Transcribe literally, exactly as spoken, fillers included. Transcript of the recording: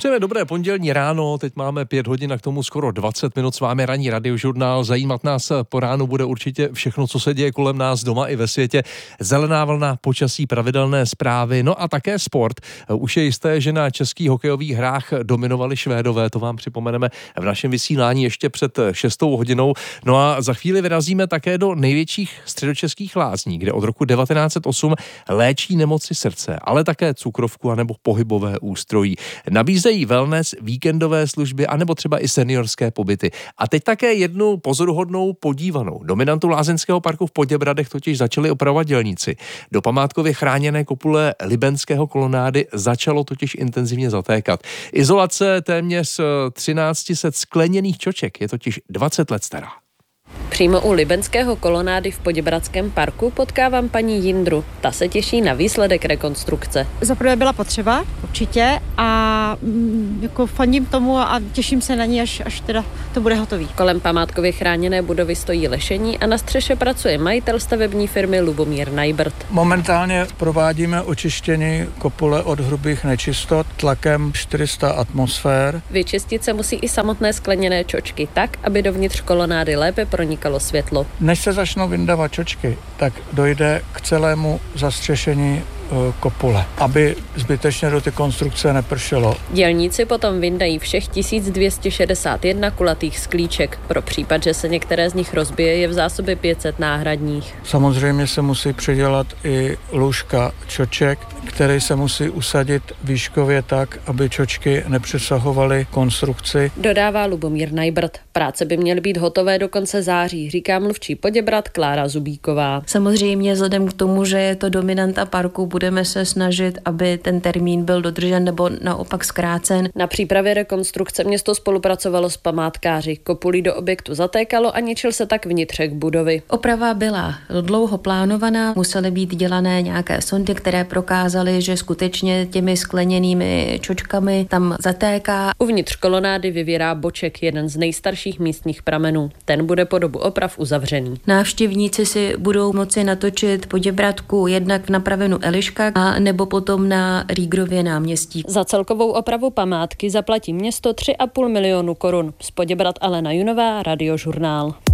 Přejeme dobré pondělní ráno, teď máme pět hodin a k tomu skoro dvacet minut, s vámi ranní radiožurnál. Zajímat nás po ránu bude určitě všechno, co se děje kolem nás doma i ve světě. Zelená vlna, počasí, pravidelné zprávy, no a také sport. Už je jisté, že na českých hokejových hrách dominovali Švédové, to vám připomeneme v našem vysílání ještě před šestou hodinou. No a za chvíli vyrazíme také do největších středočeských lázní, kde od roku devatenáct set osm léčí nemoci srdce, ale také cukrovku anebo pohybové ústrojí. Nabízejí wellness, víkendové služby anebo třeba i seniorské pobyty. A teď také jednu pozoruhodnou podívanou. Dominantu lázeňského parku v Poděbradech totiž začali opravovat dělníci. Do památkově chráněné kopule Libenského kolonády začalo totiž intenzivně zatékat. Izolace téměř třináct set skleněných čoček je totiž dvacet let stará. Přímo u Libenského kolonády v Poděbradském parku potkávám paní Jindru. Ta se těší na výsledek rekonstrukce. Zaprvé byla potřeba, určitě, a mm, jako fandím tomu a těším se na ní, až, až teda to bude hotový. Kolem památkově chráněné budovy stojí lešení a na střeše pracuje majitel stavební firmy Lubomír Najbrt. Momentálně provádíme očištění kopule od hrubých nečistot tlakem čtyři sta atmosfér. Vyčistit se musí i samotné skleněné čočky tak, aby dovnitř kolonády lépe pronikalo světlo. Než se začnou vyndávat čočky, tak dojde k celému zastřešení kopule, aby zbytečně do té konstrukce nepršelo. Dělníci potom vyndají všech tisíc dvě stě šedesát jedna kulatých sklíček. Pro případ, že se některé z nich rozbije, je v zásobě pět set náhradních. Samozřejmě se musí přidělat i lůžka čoček, které se musí usadit výškově tak, aby čočky nepřesahovaly konstrukci. Dodává Lubomír Najbrt. Práce by měly být hotové do konce září, říká mluvčí Poděbrad Klára Zubíková. Samozřejmě vzhledem k tomu, že je to dominanta parku, budeme se snažit, aby ten termín byl dodržen nebo naopak zkrácen. Na přípravě rekonstrukce město spolupracovalo s památkáři. Kopulí do objektu zatékalo a ničil se tak vnitřek budovy. Oprava byla dlouho plánovaná, musely být dělané nějaké sondy, které prokázaly, že skutečně těmi skleněnými čočkami tam zatéká. Uvnitř kolonády vyvěrá boček, jeden z nejstarších místních pramenů. Ten bude po dobu oprav uzavřený. Návštěvníci si budou moci natočit Poděbradku jednak v napravenu Eliška a nebo potom na Rýgrově náměstí. Za celkovou opravu památky zaplatí město tři a půl milionu korun. Z Poděbrad Alena Junová, Radiožurnál.